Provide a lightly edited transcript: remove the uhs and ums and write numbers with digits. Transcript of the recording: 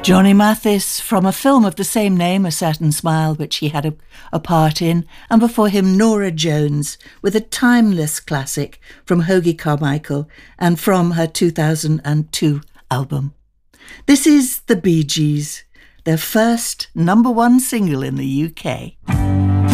Johnny Mathis from a film of the same name, A Certain Smile, which he had a part in, and before him Norah Jones with a timeless classic from Hoagy Carmichael and from her 2002 album. This is the Bee Gees, their first #1 single in the UK.